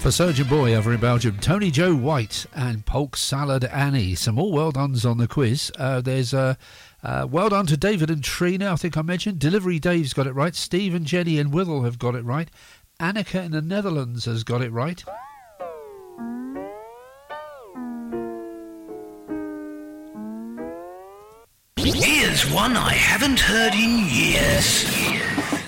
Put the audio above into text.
For Surgeon Boy over in Belgium, Tony Joe White and Polk Salad Annie. Some more well dones on the quiz. There's well done to David and Trina, I think I mentioned. Delivery Dave's got it right. Steve and Jenny and Withel have got it right. Annika in the Netherlands has got it right. Here's one I haven't heard in years.